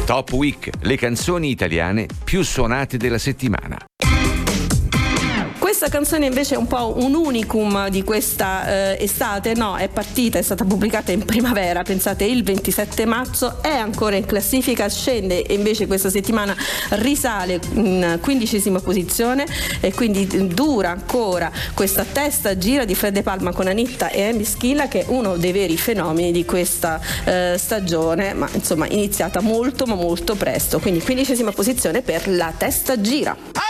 Top Week, le canzoni italiane più suonate della settimana. Questa canzone invece è un po' un unicum di questa estate, no, è stata pubblicata in primavera, pensate il 27 marzo, è ancora in classifica, scende e invece questa settimana risale in 15ª posizione e quindi dura ancora questa testa gira di Fred De Palma con Anitta e Amy Schilla, che è uno dei veri fenomeni di questa stagione, ma insomma iniziata molto ma molto presto, quindi 15ª posizione per La testa gira.